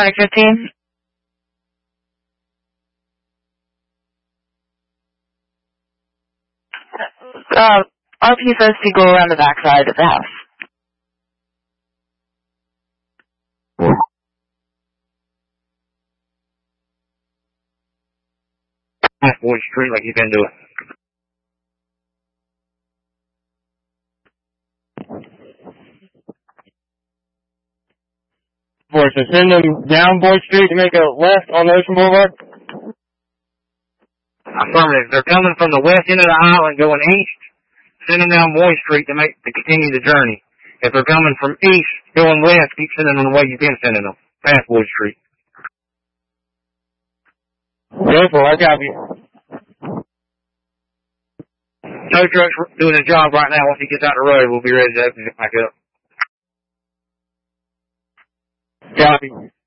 515. RP says to go around the back side of the house. Wood Street like you've been doing. Boys, so send them down Boyd Street to make a left on Ocean Boulevard? Affirmative. They're coming from the west end of the island going east. Send them down Boyd Street to continue the journey. If they're coming from east going west, keep sending them the way you've been sending them. Past Boyd Street. Careful, I got you. Tow truck's doing his job right now. Once he gets out the road, we'll be ready to open it back up. Copy.